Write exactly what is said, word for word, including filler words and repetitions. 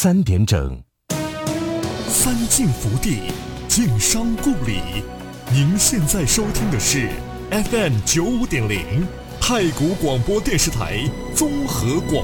三点整。 三晋福地，晋商故里。您现在收听的是 F M 九五点零太谷广播电视台综合广